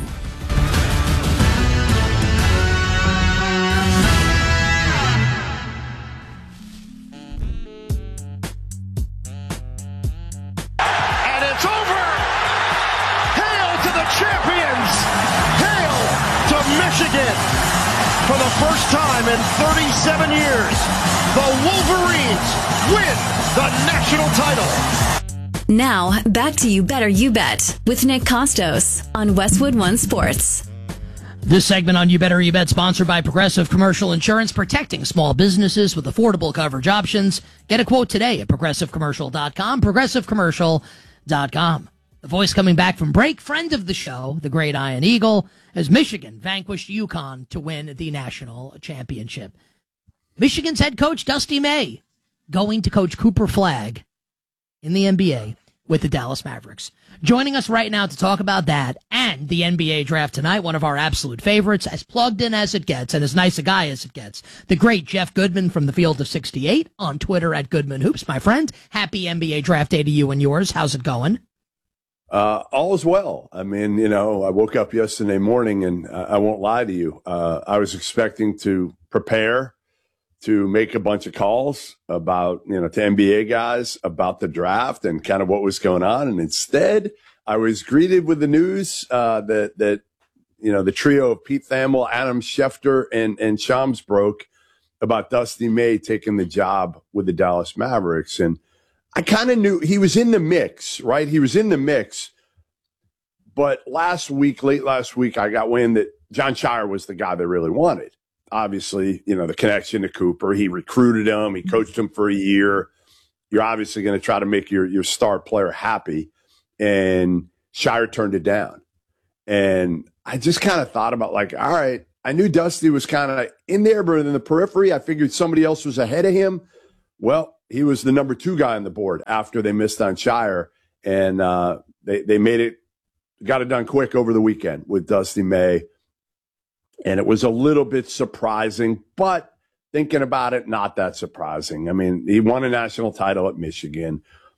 And it's over! Hail to the champions! Hail to Michigan! For the first time in thirty-seven years, the Wolverines win the national title. Now, back to You Better You Bet with Nick Costos on Westwood One Sports. This segment on You Better You Bet sponsored by Progressive Commercial Insurance, protecting small businesses with affordable coverage options. Get a quote today at progressive commercial dot com, progressive commercial dot com. The voice coming back from break, friend of the show, the great Ian Eagle, as Michigan vanquished UConn to win the national championship. Michigan's head coach, Dusty May, going to coach Cooper Flagg in the N B A with the Dallas Mavericks. Joining us right now to talk about that and the N B A draft tonight, one of our absolute favorites, as plugged in as it gets and as nice a guy as it gets, the great Jeff Goodman from the Field of sixty-eight on Twitter at Goodman Hoops. My friend, happy N B A draft day to you and yours. How's it going? Uh, all is well. I mean, you know, I woke up yesterday morning and uh, I won't lie to you. Uh, I was expecting to prepare to make a bunch of calls about, you know, to N B A guys about the draft and kind of what was going on. And instead, I was greeted with the news uh, that, that, you know, the trio of Pete Thamel, Adam Schefter, and, and Shams broke about Dusty May taking the job with the Dallas Mavericks. And I kind of knew he was in the mix, right? He was in the mix. But last week, late last week, I got wind that Jon Scheyer was the guy they really wanted. Obviously, you know, the connection to Cooper. He recruited him. He coached him for a year. You're obviously going to try to make your, your star player happy. And Scheyer turned it down. And I just kind of thought about, like, all right, I knew Dusty was kind of in there, but in the periphery, I figured somebody else was ahead of him. Well, he was the number two guy on the board after they missed on Scheyer. And uh, they, they made it, got it done quick over the weekend with Dusty May. And it was a little bit surprising, but thinking about it, not that surprising. I mean, he won a national title at Michigan.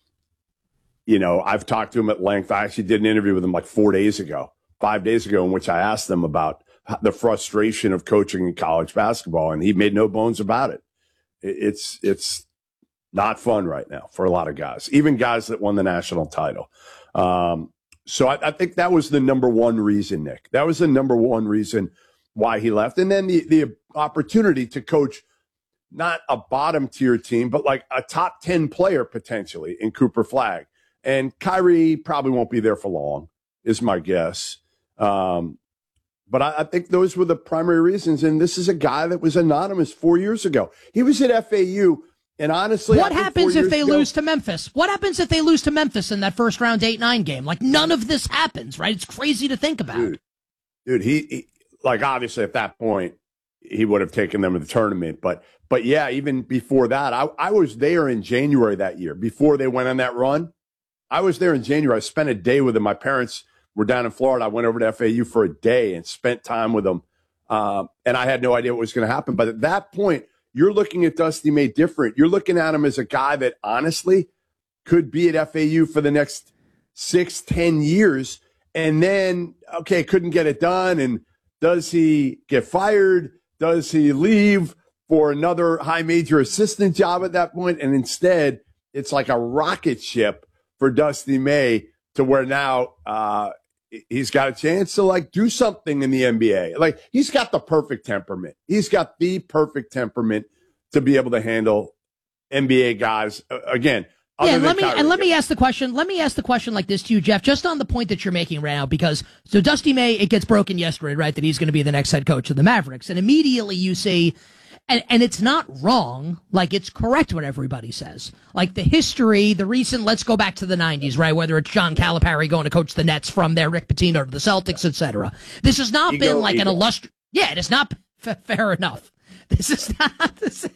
You know, I've talked to him at length. I actually did an interview with him like four days ago, five days ago, in which I asked him about the frustration of coaching in college basketball, and he made no bones about it. It's it's not fun right now for a lot of guys, even guys that won the national title. Um, so I, I think that was the number one reason, Nick. That was the number one reason why he left. And then the, the opportunity to coach not a bottom tier team, but like a top ten player potentially in Cooper Flagg. And Kyrie probably won't be there for long, is my guess. Um, but I, I think those were the primary reasons. And this is a guy that was anonymous four years ago. He was at F A U. And honestly, what happens if they ago, lose to Memphis? What happens if they lose to Memphis in that first round eight nine game? Like, none of this happens, right? It's crazy to think about. Dude, dude he, he like, obviously at that point, he would have taken them to the tournament. But, but yeah, even before that, I, I was there in January that year, before they went on that run. I was there in January. I spent a day with them. My parents were down in Florida. I went over to F A U for a day and spent time with them. Um, and I had no idea what was going to happen. But at that point, you're looking at Dusty May different. You're looking at him as a guy that honestly could be at F A U for the next six, ten years. And then, okay, couldn't get it done. And does he get fired? Does he leave for another high major assistant job at that point? And instead, it's like a rocket ship for Dusty May to where now uh, he's got a chance to like do something in the N B A. Like, he's got the perfect temperament. He's got the perfect temperament to be able to handle N B A guys. Uh, again, yeah, let me Kyrie. and let me ask the question. Let me ask the question like this to you, Jeff, just on the point that you're making right now, because so Dusty May, it gets broken yesterday, right, that he's going to be the next head coach of the Mavericks, and immediately you see. And, and it's not wrong. Like, it's correct what everybody says. Like, the history, the recent, let's go back to the nineties, right? Whether it's John Calipari going to coach the Nets from there, Rick Pitino to the Celtics, et cetera. This has not ego, been like ego. an illustrious. Yeah, it is not f- fair enough. This is not. This,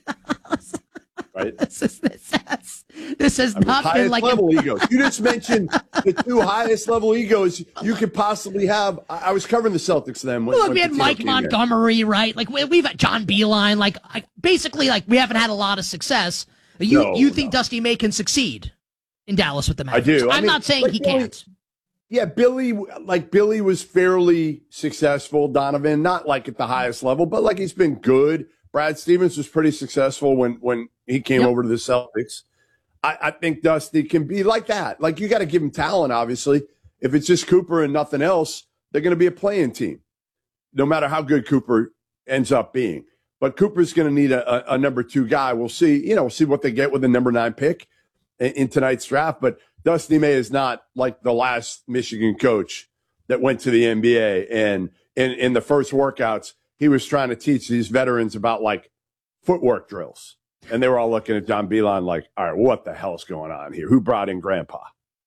right? This is this has, this has I mean, not been like level an, egos. You just mentioned the two highest level egos you could possibly have. I, I was covering the Celtics then. When, Look, when we had Pitino Mike Montgomery, here. right? Like we, we've had John Beilein. Like I, basically, like we haven't had a lot of success. You no, you think no. Dusty May can succeed in Dallas with the Mavericks? I do. I I'm mean, not saying like he Billy, can't. Yeah, Billy, like Billy was fairly successful. Donovan, not like at the highest level, but like he's been good. Brad Stevens was pretty successful when, when he came yep. over to the Celtics. I, I think Dusty can be like that. Like, you got to give him talent, obviously. If it's just Cooper and nothing else, they're going to be a playing team, no matter how good Cooper ends up being. But Cooper's going to need a, a, a number two guy. We'll see, you know, see what they get with the number nine pick in, in tonight's draft. But Dusty May is not like the last Michigan coach that went to the N B A. And in, in the first workouts, he was trying to teach these veterans about like footwork drills. And they were all looking at John Beilein like, all right, what the hell's going on here? Who brought in Grandpa?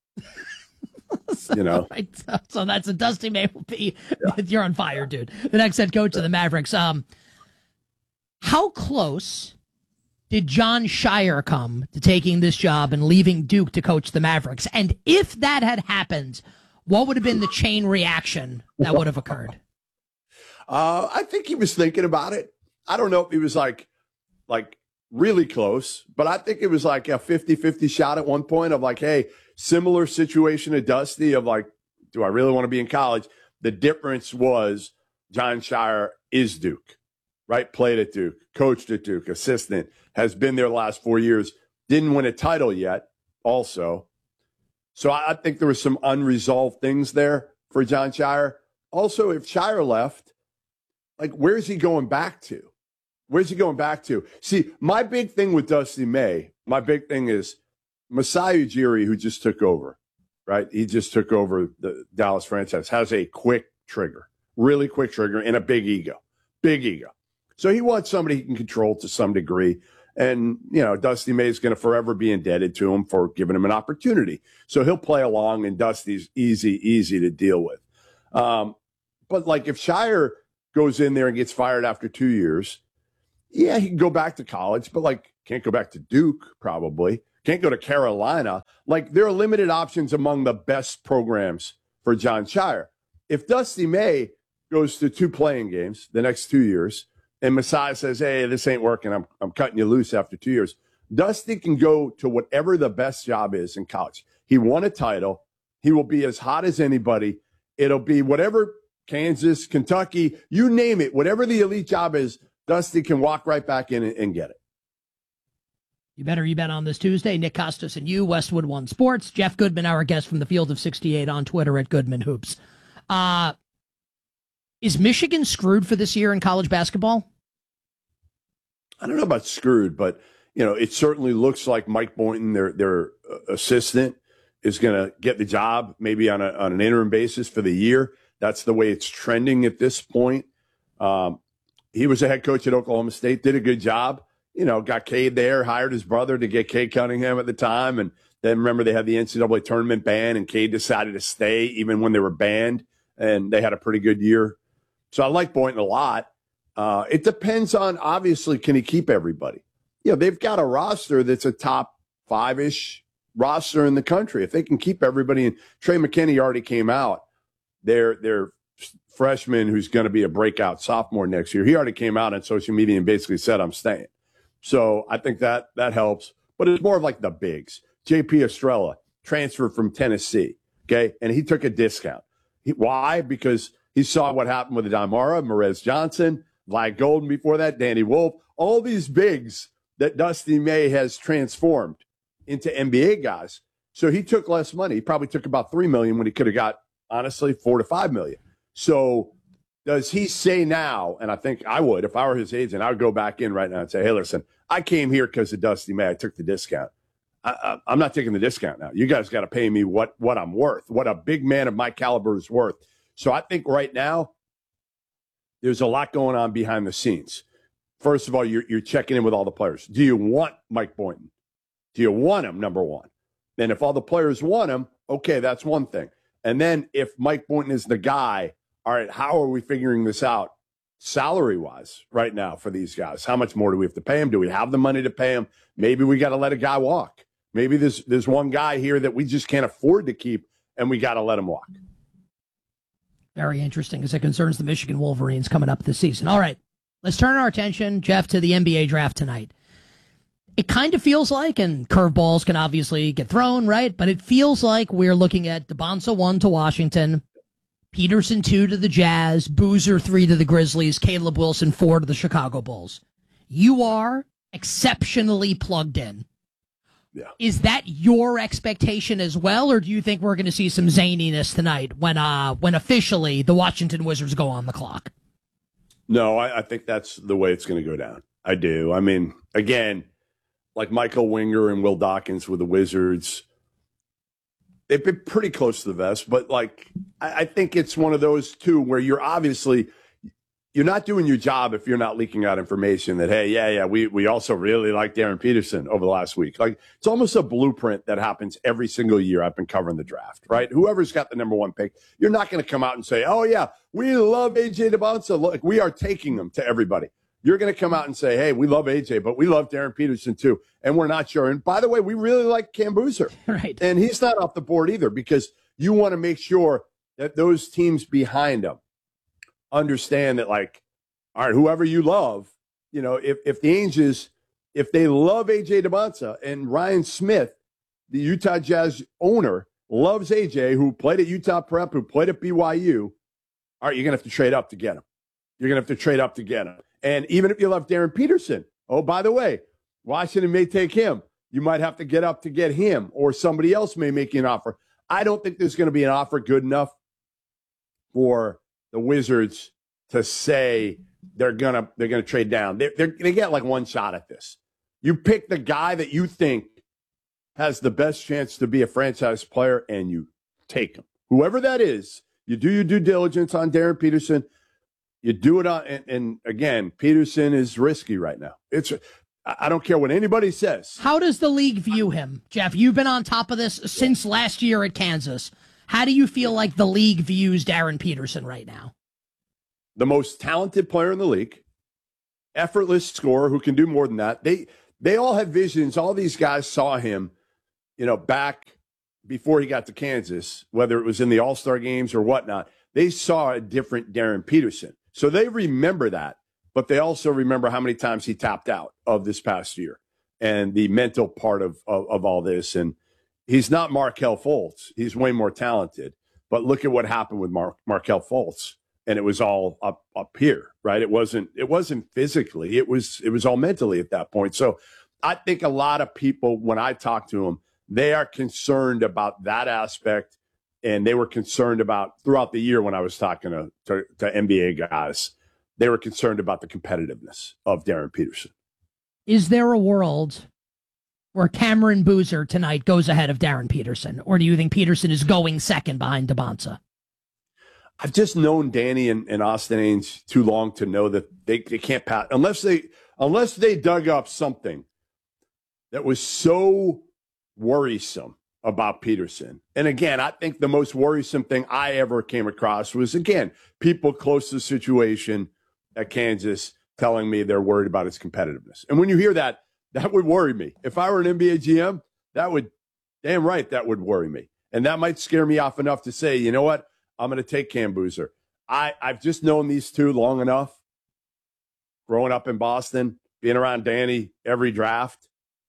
so, you know? Right, so, so that's a Dusty May will be. Yeah. You're on fire, dude. The next head coach yeah. of the Mavericks. Um, how close did Jon Scheyer come to taking this job and leaving Duke to coach the Mavericks? And if that had happened, what would have been the chain reaction that would have occurred? Uh, I think he was thinking about it. I don't know if he was like, like really close, but I think it was like a fifty-fifty shot at one point of like, hey, similar situation to Dusty of like, do I really want to be in college? The difference was Jon Scheyer is Duke, right? Played at Duke, coached at Duke, assistant, has been there the last four years, didn't win a title yet also. So I think there were some unresolved things there for Jon Scheyer. Also, if Scheyer left, like, where's he going back to? Where's he going back to? See, my big thing with Dusty May, my big thing is Masai Ujiri, who just took over, right? He just took over the Dallas franchise, has a quick trigger, really quick trigger, and a big ego, big ego. So he wants somebody he can control to some degree. And, you know, Dusty May is going to forever be indebted to him for giving him an opportunity. So he'll play along, and Dusty's easy, easy to deal with. Um, but, like, if Shire goes in there and gets fired after two years, yeah, he can go back to college, but, like, can't go back to Duke, probably. Can't go to Carolina. Like, there are limited options among the best programs for Jon Scheyer. If Dusty May goes to two playing games the next two years, and Masai says, hey, this ain't working, I'm, I'm cutting you loose after two years, Dusty can go to whatever the best job is in college. He won a title. He will be as hot as anybody. It'll be whatever, Kansas, Kentucky, you name it, whatever the elite job is, Dusty can walk right back in and, and get it. You better you bet on this Tuesday. Nick Costos and you, Westwood One Sports. Jeff Goodman, our guest from the Field of sixty-eight on Twitter at Goodman Hoops. Uh, is Michigan screwed for this year in college basketball? I don't know about screwed, but, you know, it certainly looks like Mike Boynton, their their assistant, is going to get the job maybe on, a, on an interim basis for the year. That's the way it's trending at this point. Um, he was a head coach at Oklahoma State, did a good job. You know, got Cade there, hired his brother to get Cade Cunningham at the time. And then remember they had the N C double A tournament ban, and Cade decided to stay even when they were banned, and they had a pretty good year. So I like Boynton a lot. Uh, it depends on, obviously, can he keep everybody? Yeah, they've got a roster that's a top five-ish roster in the country. If they can keep everybody, and Trey McKinney already came out, their their freshman who's going to be a breakout sophomore next year, he already came out on social media and basically said, I'm staying. So I think that that helps. But it's more of like the bigs. J P Estrella transferred from Tennessee, okay, and he took a discount. He, why? Because he saw what happened with Adamara, Morez Johnson, Vlad Golden before that, Danny Wolf, all these bigs that Dusty May has transformed into N B A guys. So he took less money. He probably took about three million dollars when he could have got, honestly, four to five million dollars. So does he say now, and I think I would, if I were his agent, I would go back in right now and say, hey, listen, I came here because of Dusty May. I took the discount. I, I, I'm not taking the discount now. You guys got to pay me what, what I'm worth, what a big man of my caliber is worth. So I think right now there's a lot going on behind the scenes. First of all, you're, you're checking in with all the players. Do you want Mike Boynton? Do you want him, number one? And if all the players want him, okay, that's one thing. And then if Mike Boynton is the guy, all right, how are we figuring this out salary-wise right now for these guys? How much more do we have to pay him? Do we have the money to pay him? Maybe we got to let a guy walk. Maybe there's, there's one guy here that we just can't afford to keep, and we got to let him walk. Very interesting as it concerns the Michigan Wolverines coming up this season. All right, let's turn our attention, Jeff, to the N B A draft tonight. It kind of feels like, and curveballs can obviously get thrown, right? But it feels like we're looking at DeBonsa one to Washington, Peterson two to the Jazz, Boozer three to the Grizzlies, Caleb Wilson four to the Chicago Bulls. You are exceptionally plugged in. Yeah. Is that your expectation as well, or do you think we're going to see some zaniness tonight when uh when officially the Washington Wizards go on the clock? No, I, I think that's the way it's going to go down. I do. I mean, again, like Michael Winger and Will Dawkins with the Wizards, they've been pretty close to the vest, but like I, I think it's one of those two where you're obviously you're not doing your job if you're not leaking out information that, hey, yeah, yeah, we we also really like Darren Peterson over the last week. Like it's almost a blueprint that happens every single year. I've been covering the draft, right? Whoever's got the number one pick, you're not going to come out and say, oh yeah, we love A J DeBonsa. Look, we are taking them to everybody. You're going to come out and say, hey, we love A J, but we love Darren Peterson too, and we're not sure. And by the way, we really like Cam Boozer. Right. And he's not off the board either because you want to make sure that those teams behind him understand that, like, all right, whoever you love, you know, if, if the Angels, if they love A J DeBonsa and Ryan Smith, the Utah Jazz owner, loves A J, who played at Utah Prep, who played at B Y U, all right, you're going to have to trade up to get him. You're going to have to trade up to get him. And even if you love Darren Peterson, oh, by the way, Washington may take him. You might have to get up to get him, or somebody else may make you an offer. I don't think there's going to be an offer good enough for the Wizards to say they're gonna they're gonna trade down. They're, they're, they get like one shot at this. You pick the guy that you think has the best chance to be a franchise player, and you take him. Whoever that is, you do your due diligence on Darren Peterson. You do it on, and, and again, Peterson is risky right now. It's, I don't care what anybody says. How does the league view him, Jeff? You've been on top of this since last year at Kansas. How do you feel like the league views Darren Peterson right now? The most talented player in the league, effortless scorer who can do more than that. They they all have visions. All these guys saw him, you know, back before he got to Kansas, whether it was in the All-Star games or whatnot. They saw a different Darren Peterson. So they remember that, but they also remember how many times he tapped out of this past year and the mental part of, of, of all this. And he's not Markelle Fultz. He's way more talented. But look at what happened with Mar- Markelle Fultz. And it was all up up here, right? It wasn't it wasn't physically. It was it was all mentally at that point. So I think a lot of people, when I talk to them, they are concerned about that aspect. And they were concerned about throughout the year when I was talking to, to, to N B A guys, they were concerned about the competitiveness of Darren Peterson. Is there a world where Cameron Boozer tonight goes ahead of Darren Peterson? Or do you think Peterson is going second behind DeBonsa? I've just known Danny and, and Austin Ains too long to know that they, they can't pass unless they unless they dug up something that was so worrisome about Peterson. And again, I think the most worrisome thing I ever came across was, again, people close to the situation at Kansas telling me they're worried about its competitiveness. And when you hear that, that would worry me. If I were an N B A G M, that would, damn right, that would worry me. And that might scare me off enough to say, you know what, I'm going to take Cam Boozer. I, I've just known these two long enough, growing up in Boston, being around Danny every draft,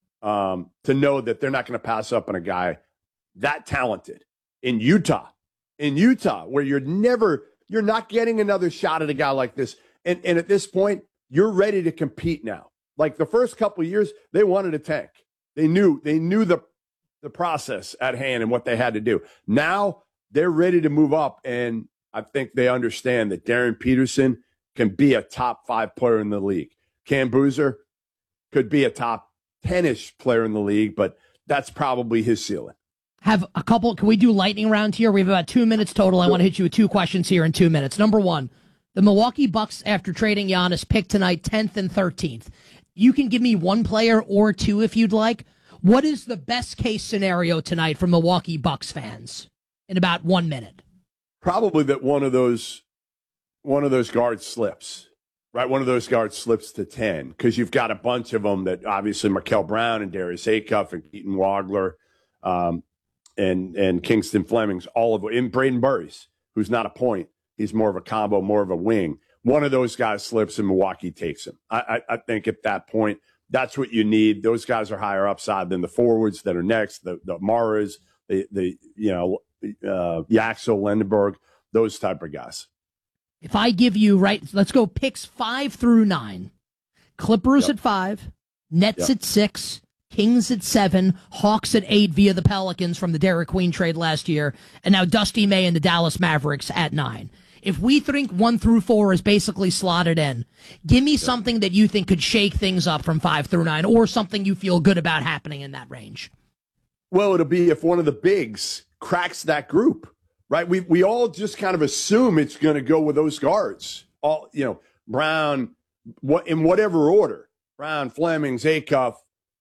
Um, to know that they're not going to pass up on a guy that talented in Utah, in Utah, where you're never, you're not getting another shot at a guy like this. And, and at this point, you're ready to compete now. Like the first couple of years, they wanted a tank. They knew, they knew the, the process at hand and what they had to do. Now they're ready to move up. And I think they understand that Darren Peterson can be a top five player in the league. Cam Boozer could be a top ten-ish player in the league, but that's probably his ceiling. Have a couple, can we do lightning round here? We have about two minutes total. I want to hit you with two questions here in two minutes. Number one, the Milwaukee Bucks, after trading Giannis, picked tonight tenth and thirteenth. You can give me one player or two if you'd like. What is the best case scenario tonight for Milwaukee Bucks fans in about one minute? Probably that one of those, one of those guards slips. Right, one of those guards slips to ten because you've got a bunch of them that obviously Markel Brown and Darius Acuff and Keaton Wagler um, and and Kingston Fleming's, all of them, and Braden Burries, who's not a point. He's more of a combo, more of a wing. One of those guys slips and Milwaukee takes him. I, I, I think at that point, that's what you need. Those guys are higher upside than the forwards that are next, the, the Maras, the, the you know, uh, Yaxel, Lindenberg, those type of guys. If I give you, right, let's go picks five through nine. Clippers yep. at five, Nets yep. at six, Kings at seven, Hawks at eight via the Pelicans from the Derek Queen trade last year, and now Dusty May and the Dallas Mavericks at nine. If we think one through four is basically slotted in, give me yep. something that you think could shake things up from five through nine, or something you feel good about happening in that range. Well, it'll be if one of the bigs cracks that group. Right, we we all just kind of assume it's going to go with those guards. All you know, Brown, what in whatever order: Brown, Flemings, Acuff,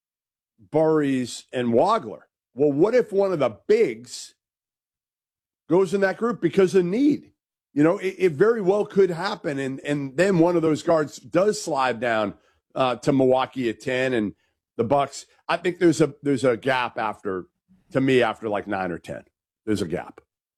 Burries, and Wagler. Well, what if one of the bigs goes in that group because of need? You know, it, it very well could happen, and and then one of those guards does slide down uh, to Milwaukee at ten, and the Bucks. I think there's a there's a gap after, to me, after like nine or ten. There's a gap.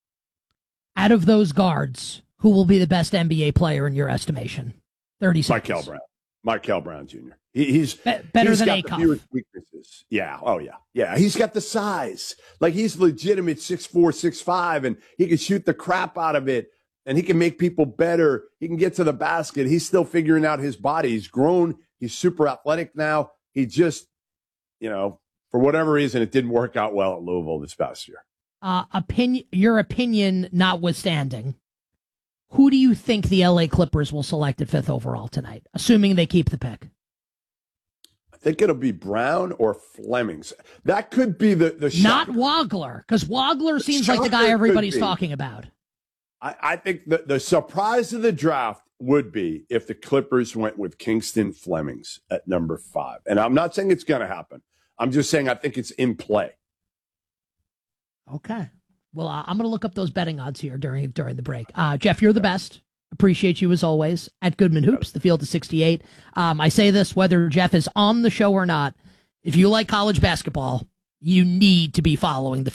Out of those guards, who will be the best N B A player in your estimation? thirty seconds. Markel Brown. Markel Brown Junior He, he's Be- better he's than got Acuff. The fewest weaknesses. Yeah. Oh, yeah. Yeah. He's got the size. Like, he's legitimate six four, six five, and he can shoot the crap out of it, and he can make people better. He can get to the basket. He's still figuring out his body. He's grown. He's super athletic now. He just, you know, for whatever reason, it didn't work out well at Louisville this past year. Uh, opinion, your opinion notwithstanding, who do you think the L A Clippers will select at fifth overall tonight, assuming they keep the pick? think it'll be Brown or Flemings. That could be the the not shock. Wagler, because Wagler The seems like the guy shocker everybody's could be- talking about. I, I think the, the surprise of the draft would be if the Clippers went with Kingston Flemings at number five. And I'm not saying it's going to happen. I'm just saying I think it's in play. Okay. Well, uh, I'm going to look up those betting odds here during during the break. Uh, Jeff, you're the best. Appreciate you as always. At Goodman Hoops, the field is sixty-eight. Um, I say this whether Jeff is on the show or not. If you like college basketball, you need to be following the